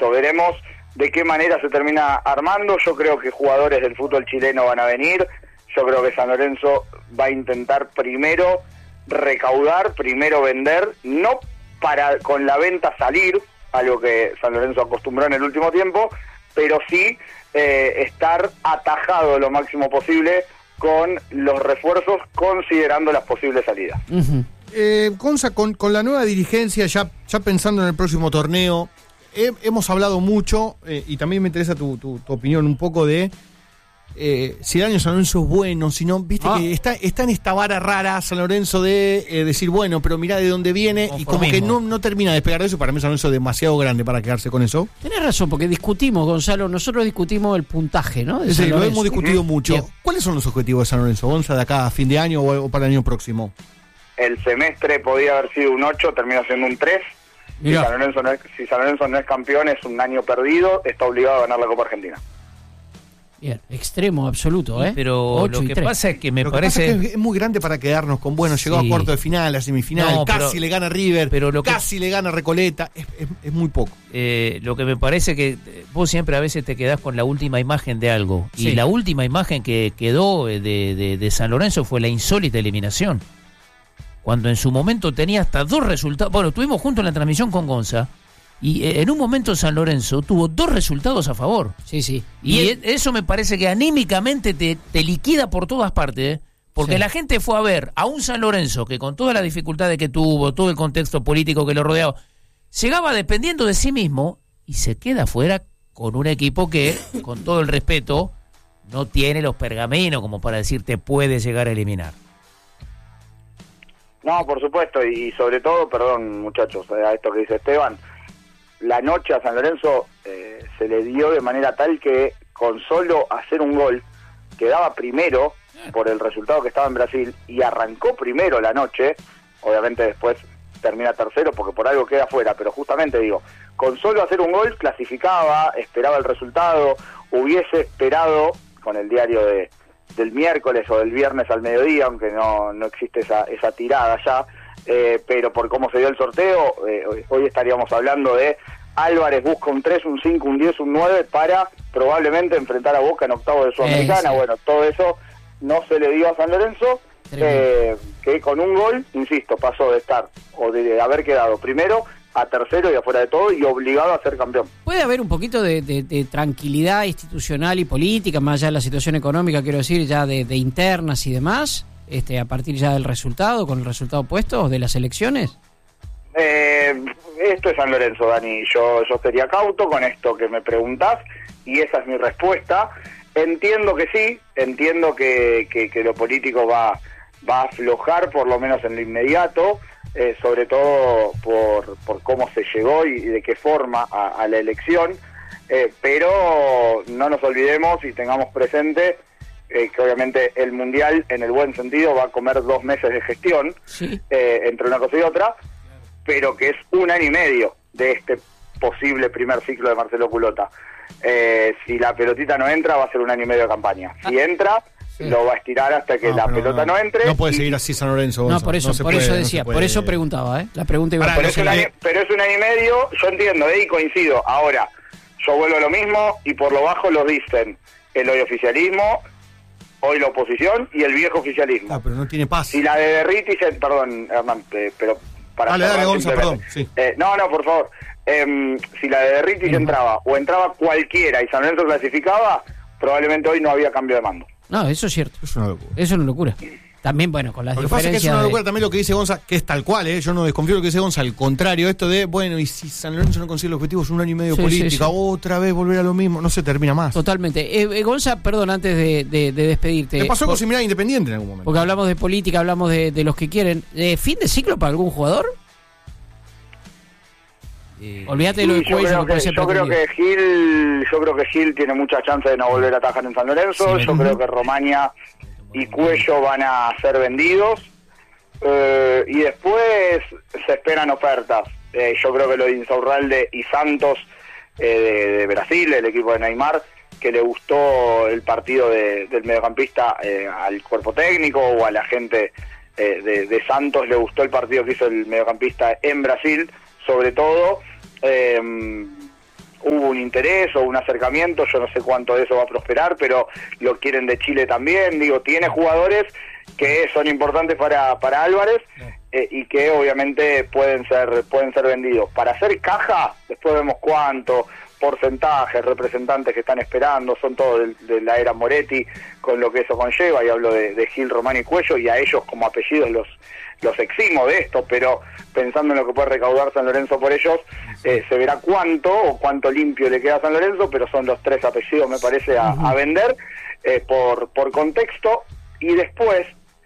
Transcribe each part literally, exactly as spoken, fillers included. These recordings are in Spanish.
insisto, veremos de qué manera se termina armando. Yo creo que jugadores del fútbol chileno van a venir. Yo creo que San Lorenzo va a intentar primero recaudar, primero vender, no para con la venta salir, algo que San Lorenzo acostumbró en el último tiempo, pero sí eh, estar atajado lo máximo posible con los refuerzos, considerando las posibles salidas. Uh-huh. Eh, Gonza, con, con la nueva dirigencia, ya, ya pensando en el próximo torneo, he, hemos hablado mucho, eh, y también me interesa tu, tu, tu opinión un poco de eh, si el año San Lorenzo es bueno, si no, viste ah. que está, está en esta vara rara San Lorenzo de eh, decir, bueno, pero mirá de dónde viene, como y como mismo. que no, no termina de despegar de eso. Para mí San Lorenzo es demasiado grande para quedarse con eso. Tenés razón, porque discutimos, Gonzalo, nosotros discutimos el puntaje, ¿no? De sí, lo hemos discutido uh-huh. mucho. Bien. ¿Cuáles son los objetivos de San Lorenzo, Gonza, de acá a fin de año o, o para el año próximo? El semestre podía haber sido un ocho, terminó siendo un tres. Si San, Lorenzo no es, si San Lorenzo no es campeón, es un año perdido, está obligado a ganar la Copa Argentina. Bien, extremo absoluto, ¿eh? Pero lo que pasa es que me lo parece... Que pasa es, que es muy grande para quedarnos con, bueno, llegó sí. a cuarto de final, a semifinal, no, casi pero, le gana River, pero lo casi que, le gana Recoleta, es, es, es muy poco. Eh, lo que me parece que vos siempre a veces te quedás con la última imagen de algo, sí. y la última imagen que quedó de, de, de San Lorenzo fue la insólita eliminación. Cuando en su momento tenía hasta dos resultados, bueno, estuvimos juntos en la transmisión con Gonza, y en un momento San Lorenzo tuvo dos resultados a favor. Sí, sí. Y, y eso me parece que anímicamente te, te liquida por todas partes, ¿eh? Porque sí. la gente fue a ver a un San Lorenzo que con todas las dificultades que tuvo, todo el contexto político que lo rodeaba, llegaba dependiendo de sí mismo y se queda fuera con un equipo que, con todo el respeto, no tiene los pergaminos como para decir te puede llegar a eliminar. No, por supuesto, y sobre todo, perdón muchachos, a esto que dice Esteban, la noche a San Lorenzo eh, se le dio de manera tal que con solo hacer un gol quedaba primero por el resultado que estaba en Brasil y arrancó primero la noche, obviamente después termina tercero porque por algo queda fuera, pero justamente digo, con solo hacer un gol clasificaba, esperaba el resultado, hubiese esperado con el diario de del miércoles o del viernes al mediodía, aunque no, no existe esa, esa tirada ya, Eh, pero por cómo se dio el sorteo, eh, hoy, hoy estaríamos hablando de Álvarez busca un tres, un cinco, un diez, un nueve para probablemente enfrentar a Boca en octavo de Sudamericana. Eh, sí. Bueno, todo eso no se le dio a San Lorenzo, eh, que con un gol, insisto, pasó de estar o de haber quedado primero a tercero y afuera de todo y obligado a ser campeón. ¿Puede haber un poquito de, de, de tranquilidad institucional y política, más allá de la situación económica, quiero decir, ya de, de internas y demás? Este, a partir ya del resultado, con el resultado puesto de las elecciones? Eh, esto es San Lorenzo, Dani. Yo, yo sería cauto con esto que me preguntás y esa es mi respuesta. Entiendo que sí, entiendo que, que, que lo político va, va a aflojar, por lo menos en lo inmediato, eh, sobre todo por, por cómo se llegó y, y de qué forma a, a la elección, eh, pero no nos olvidemos y tengamos presente Eh, que obviamente el Mundial, en el buen sentido, va a comer dos meses de gestión, sí. eh, entre una cosa y otra, pero que es un año y medio de este posible primer ciclo de Marcelo Culota. Eh, si la pelotita no entra, va a ser un año y medio de campaña. Si entra, sí. lo va a estirar hasta que no, la pelota no, no entre. No puede y... seguir así San Lorenzo. No, por eso, no por puede, eso decía, no por eso preguntaba, ¿eh? La pregunta iba Para, pero, es un año, pero es un año y medio, yo entiendo, ¿eh? Y coincido. Ahora, yo vuelvo a lo mismo y por lo bajo lo dicen el hoy oficialismo, hoy la oposición y el viejo oficialismo. Ah, pero no tiene paz. Si la de Derriti, se, perdón, Hernán, eh, pero para... Dale, dale, Gonza, perdón. Sí. Eh, no, no, por favor. Eh, si la de Derriti se entraba o entraba cualquiera y San Lorenzo clasificaba, probablemente hoy no había cambio de mando. No, eso es cierto. Es una locura. Eso es una locura. También, bueno, con las lo diferencias... Lo que pasa es que es una de... locura también lo que dice Gonza, que es tal cual, ¿eh? Yo no desconfío de lo que dice Gonza, al contrario, esto de, bueno, y si San Lorenzo no consigue el objetivo, es un año y medio sí, política, sí, sí. otra vez volver a lo mismo, no se termina más. Totalmente. Eh, eh, Gonza, perdón, antes de, de, de despedirte... Me pasó por, con similar a Independiente en algún momento. Porque hablamos de política, hablamos de, de los que quieren. Eh, ¿Fin de ciclo para algún jugador? Eh, Olvídate de lo de yo Cuello, creo no puede que, ser yo creo que Gil, yo creo que Gil tiene mucha chance de no volver a atajar en San Lorenzo. Sí, yo creo que Romaña y Cuello van a ser vendidos, eh, y después se esperan ofertas. Eh, yo creo que lo de Insaurralde y Santos, eh, de, de Brasil, el equipo de Neymar, que le gustó el partido de, del mediocampista eh, al cuerpo técnico o a la gente eh, de, de Santos, le gustó el partido que hizo el mediocampista en Brasil, sobre todo. Eh, hubo un interés o un acercamiento, yo no sé cuánto de eso va a prosperar, pero lo quieren de Chile también, digo, tiene jugadores que son importantes para, para Álvarez eh, y que obviamente pueden ser pueden ser vendidos. Para hacer caja, después vemos cuánto, porcentajes, representantes que están esperando, son todos de, de la era Moretti, con lo que eso conlleva, y hablo de, de Gil, Román y Cuello, y a ellos como apellidos los los eximo de esto, pero pensando en lo que puede recaudar San Lorenzo por ellos, eh, se verá cuánto o cuánto limpio le queda a San Lorenzo, pero son los tres apellidos, me parece, a, a vender eh, por, por contexto. Y después,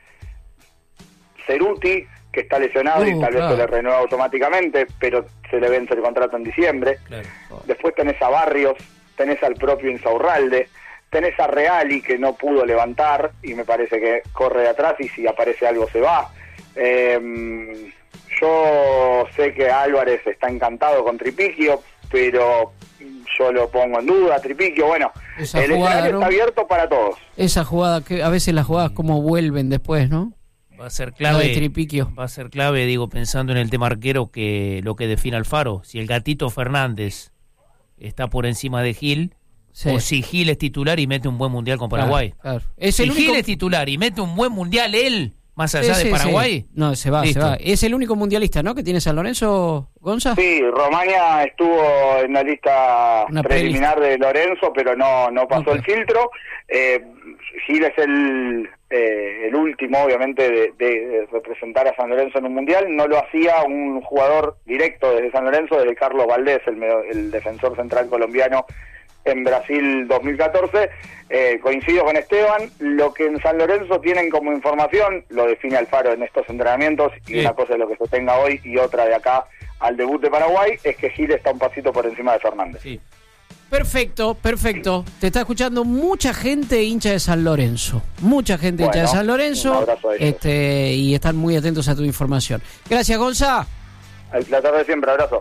Ceruti, que está lesionado uh, y tal claro. vez se le renueva automáticamente, pero se le vence el contrato en diciembre. Claro. Oh. Después tenés a Barrios, tenés al propio Insaurralde, tenés a Reali, que no pudo levantar, y me parece que corre de atrás, y si aparece algo se va. Eh, yo sé que Álvarez está encantado con Tripiquio, pero yo lo pongo en duda. Tripiquio, bueno, esa el jugada, escenario ¿no? está abierto para todos. Esa jugada, que a veces las jugadas como vuelven después, ¿no? Va a ser clave, Tripiquio. Va a ser clave, digo, pensando en el tema arquero, que lo que define Alfaro, si el Gatito Fernández está por encima de Gil, sí. o si Gil es titular y mete un buen mundial con Paraguay. Claro, claro. Es si el único... Gil es titular y mete un buen mundial él, más allá sí, de Paraguay. Sí. No, se va, listo. se va. Es el único mundialista, ¿no?, que tiene San Lorenzo, Gonza. Sí, Romaña estuvo en la lista Una preliminar de Lorenzo, pero no no pasó okay. el filtro. Eh, Gil es el eh, el último, obviamente, de, de representar a San Lorenzo en un mundial. No lo hacía un jugador directo desde San Lorenzo, desde Carlos Valdés, el, el defensor central colombiano en Brasil dos mil catorce. Eh, coincido con Esteban, lo que en San Lorenzo tienen como información, lo define Alfaro en estos entrenamientos, y sí. una cosa es lo que se tenga hoy y otra de acá al debut de Paraguay, es que Gil está un pasito por encima de Fernández. Sí. Perfecto, perfecto. Te está escuchando mucha gente hincha de San Lorenzo. Mucha gente bueno, hincha de San Lorenzo. Este, y están muy atentos a tu información. Gracias, Gonza. El placer de siempre, abrazo.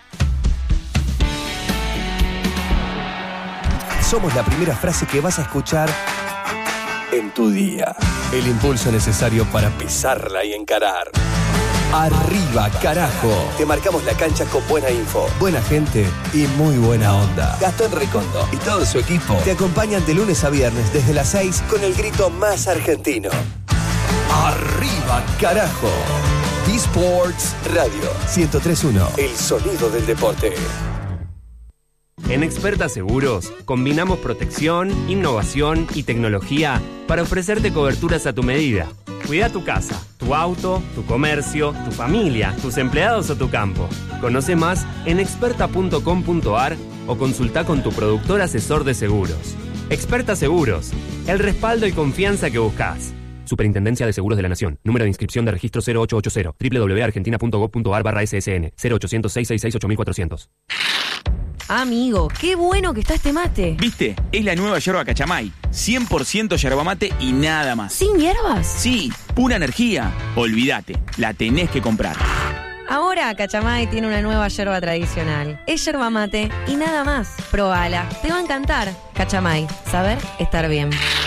Somos la primera frase que vas a escuchar en tu día. El impulso necesario para pisarla y encarar. Arriba, carajo. Te marcamos la cancha con buena info, buena gente y muy buena onda. Gastón Recondo y todo su equipo te acompañan de lunes a viernes desde las seis con el grito más argentino. Arriba, carajo. D-Sports Radio ciento tres punto uno. El sonido del deporte. En Experta Seguros, combinamos protección, innovación y tecnología para ofrecerte coberturas a tu medida. Cuida tu casa, tu auto, tu comercio, tu familia, tus empleados o tu campo. Conoce más en experta punto com punto a r o consulta con tu productor asesor de seguros. Experta Seguros, el respaldo y confianza que buscas. Superintendencia de Seguros de la Nación. Número de inscripción de registro cero ocho ocho cero. doble u doble u doble u punto argentina punto gob punto a r barra S S N. cero ochocientos, seiscientos sesenta y seis, ocho mil cuatrocientos. Amigo, qué bueno que está este mate. ¿Viste? Es la nueva yerba Cachamay. cien por ciento yerba mate y nada más. ¿Sin hierbas? Sí, pura energía. Olvídate, la tenés que comprar. Ahora Cachamay tiene una nueva yerba tradicional. Es yerba mate y nada más. Probala, te va a encantar. Cachamay, saber estar bien.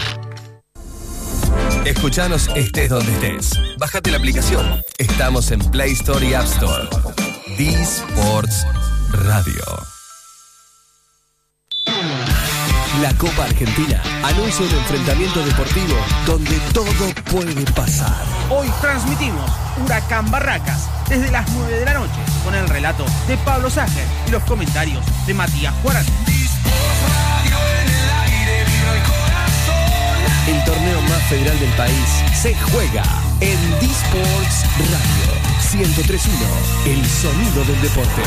Escuchanos estés donde estés. Bájate la aplicación. Estamos en Play Store y App Store. D-Sports Radio. La Copa Argentina anuncia un enfrentamiento deportivo donde todo puede pasar. Hoy transmitimos Huracán Barracas desde las nueve de la noche con el relato de Pablo Sager y los comentarios de Matías Juárez. El torneo más federal del país se juega en D-Sports Radio ciento tres punto uno, el sonido del deporte.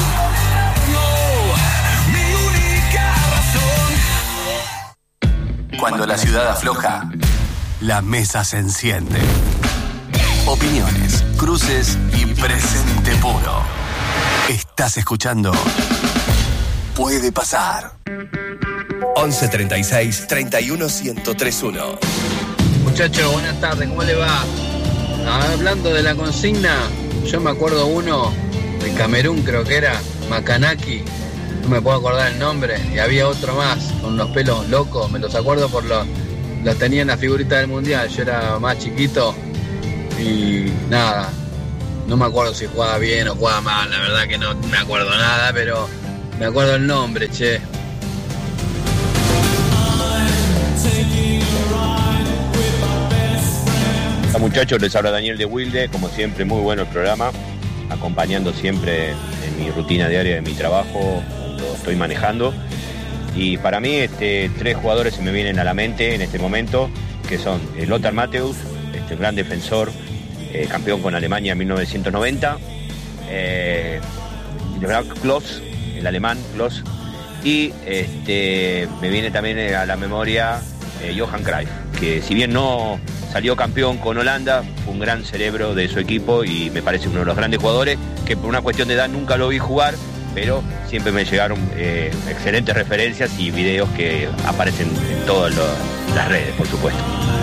Cuando la ciudad afloja, la mesa se enciende. Opiniones, cruces y presente puro. Estás escuchando Puede Pasar. once treinta y seis, treinta y uno, ciento tres punto uno. Muchachos, buenas tardes, ¿cómo le va? Hablando de la consigna, yo me acuerdo uno de Camerún, creo que era Macanaki. No me puedo acordar el nombre, y había otro más, con unos pelos locos, me los acuerdo por los, los tenía en la figurita del mundial, yo era más chiquito, y nada, no me acuerdo si jugaba bien o jugaba mal, la verdad que no me acuerdo nada, pero Me acuerdo el nombre, che. Hola muchachos, les habla Daniel de Wilde, como siempre muy bueno el programa, acompañando siempre en mi rutina diaria de mi trabajo cuando estoy manejando. Y para mí este, tres jugadores se me vienen a la mente en este momento, que son eh, Lothar Matthäus, este gran defensor, eh, campeón con Alemania en mil novecientos noventa, eh, Klose, el alemán Klose, y este, me viene también a la memoria eh, Johan Cruyff, que si bien no salió campeón con Holanda, fue un gran cerebro de su equipo y me parece uno de los grandes jugadores, que por una cuestión de edad nunca lo vi jugar, pero siempre me llegaron eh, excelentes referencias y videos que aparecen en todas lo, las redes, por supuesto.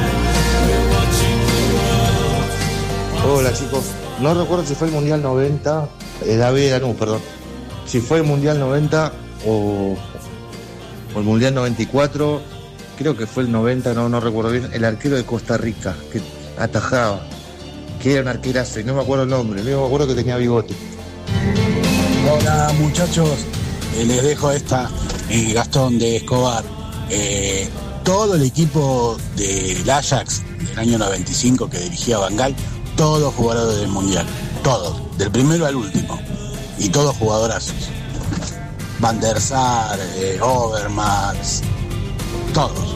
Hola chicos, no recuerdo si fue el Mundial noventa, eh, David Lanús, perdón, si fue el Mundial noventa o, o el Mundial noventa y cuatro, creo que fue el noventa, no, no recuerdo bien, el arquero de Costa Rica, que atajaba, que era un arquerazo, y no me acuerdo el nombre, no me acuerdo que tenía bigote. Hola muchachos, eh, les dejo esta, eh, Gastón de Escobar. Eh, todo el equipo del Ajax del año noventa y cinco que dirigía Van Gaal, todos jugadores del Mundial, todos, del primero al último, y todos jugadorazos. Van der Sar, eh, Overmars, todos.